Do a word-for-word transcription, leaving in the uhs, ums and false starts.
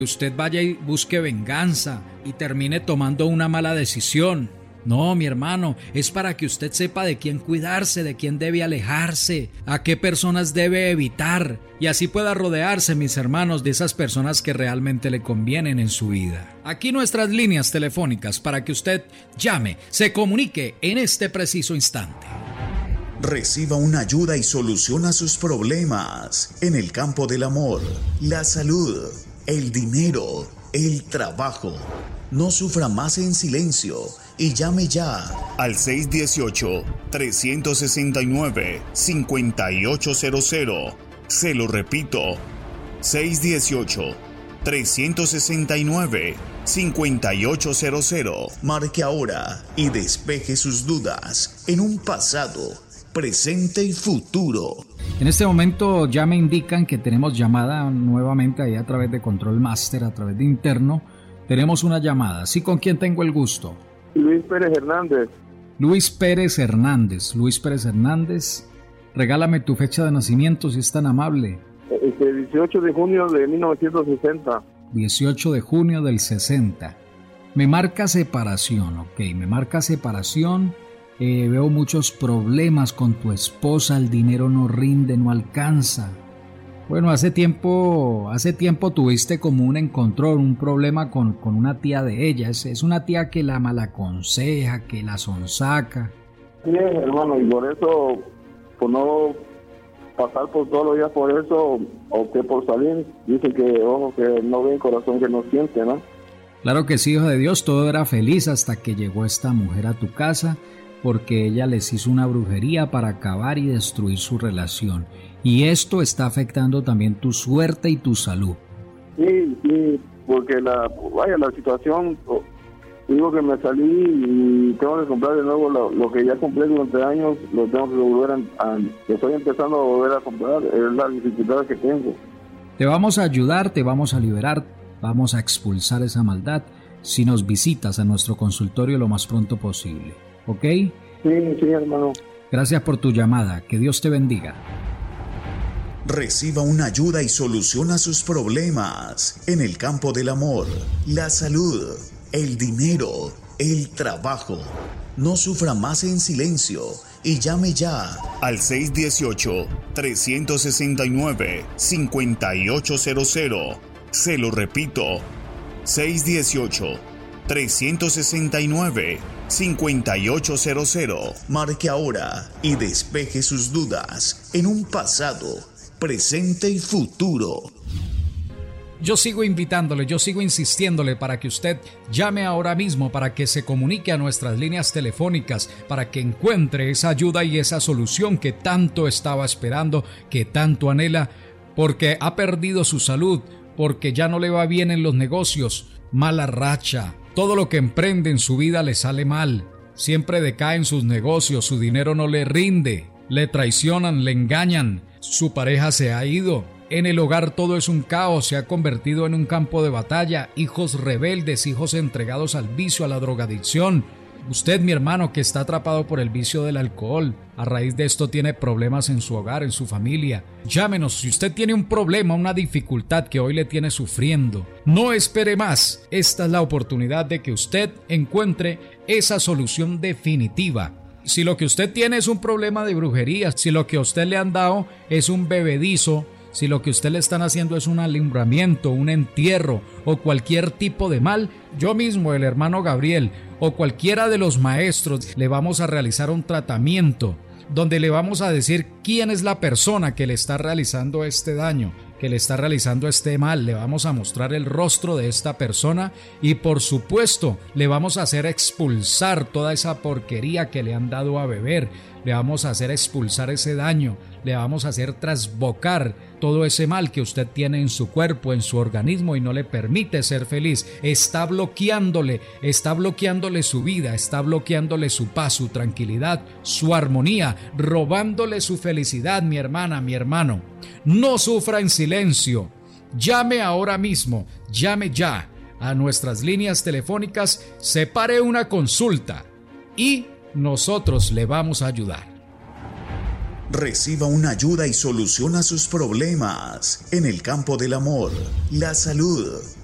usted vaya y busque venganza y termine tomando una mala decisión. No, mi hermano, es para que usted sepa de quién cuidarse, de quién debe alejarse, a qué personas debe evitar, y así pueda rodearse, mis hermanos, de esas personas que realmente le convienen en su vida. Aquí nuestras líneas telefónicas para que usted llame, se comunique en este preciso instante. Reciba una ayuda y solución a sus problemas en el campo del amor, la salud, el dinero, el trabajo. No sufra más en silencio y llame ya al seis uno ocho, tres seis nueve, cinco ocho cero cero. Se lo repito, seis uno ocho, tres seis nueve, cinco ocho cero cero. Marque ahora y despeje sus dudas en un pasado, presente y futuro. En este momento ya me indican que tenemos llamada nuevamente ahí a través de Control Master, a través de interno. Tenemos una llamada. ¿Sí, con quién tengo el gusto? Luis Pérez Hernández. Luis Pérez Hernández. Luis Pérez Hernández, regálame tu fecha de nacimiento si es tan amable. Este, dieciocho de junio de mil novecientos sesenta. dieciocho de junio del sesenta. Me marca separación, ok. Me marca separación. Eh, veo muchos problemas con tu esposa. El dinero no rinde, no alcanza. Bueno, hace tiempo, hace tiempo tuviste como un encontrón, un problema con, con una tía de ella. Es, es una tía que la malaconseja, que la sonsaca. Sí, hermano, y por eso, por no pasar por todos los días por eso, opté por salir. Dicen que ojo que no ve, corazón que no siente, ¿no? Claro que sí, hijo de Dios, todo era feliz hasta que llegó esta mujer a tu casa, porque ella les hizo una brujería para acabar y destruir su relación. Y esto está afectando también tu suerte y tu salud. Sí, sí, porque la, vaya, la situación, digo que me salí y tengo que comprar de nuevo lo, lo que ya compré durante años, lo tengo que volver a, a, estoy empezando a volver a comprar, es la dificultad que tengo. Te vamos a ayudar, te vamos a liberar, vamos a expulsar esa maldad si nos visitas a nuestro consultorio lo más pronto posible, ¿ok? Sí, sí, hermano. Gracias por tu llamada, que Dios te bendiga. Reciba una ayuda y solución a sus problemas en el campo del amor, la salud, el dinero, el trabajo. No sufra más en silencio y llame ya al seis uno ocho, tres seis nueve, cinco ocho cero cero. Se lo repito, seis uno ocho, tres seis nueve, cinco ocho cero cero. Marque ahora y despeje sus dudas en un pasado, presente y futuro. Yo sigo invitándole, yo sigo insistiéndole para que usted llame ahora mismo, para que se comunique a nuestras líneas telefónicas, para que encuentre esa ayuda y esa solución que tanto estaba esperando, que tanto anhela, porque ha perdido su salud, porque ya no le va bien en los negocios, mala racha, todo lo que emprende en su vida le sale mal, siempre decae en sus negocios, su dinero no le rinde, le traicionan, le engañan, su pareja se ha ido, en el hogar todo es un caos, se ha convertido en un campo de batalla, hijos rebeldes, hijos entregados al vicio, a la drogadicción. Usted, mi hermano, que está atrapado por el vicio del alcohol, a raíz de esto tiene problemas en su hogar, en su familia. Llámenos si usted tiene un problema, una dificultad que hoy le tiene sufriendo. No espere más, esta es la oportunidad de que usted encuentre esa solución definitiva. Si lo que usted tiene es un problema de brujería, si lo que a usted le han dado es un bebedizo, si lo que a usted le están haciendo es un alumbramiento, un entierro o cualquier tipo de mal, yo mismo, el hermano Gabriel o cualquiera de los maestros le vamos a realizar un tratamiento donde le vamos a decir quién es la persona que le está realizando este daño, que le está realizando este mal. Le vamos a mostrar el rostro de esta persona y por supuesto le vamos a hacer expulsar toda esa porquería que le han dado a beber, le vamos a hacer expulsar ese daño, le vamos a hacer trasbocar todo ese mal que usted tiene en su cuerpo, en su organismo y no le permite ser feliz. Está bloqueándole, está bloqueándole su vida, está bloqueándole su paz, su tranquilidad, su armonía, robándole su felicidad, mi hermana, mi hermano. No sufra en silencio. Llame ahora mismo, llame ya a nuestras líneas telefónicas, separe una consulta y nosotros le vamos a ayudar. Reciba una ayuda y solución a sus problemas en el campo del amor, la salud,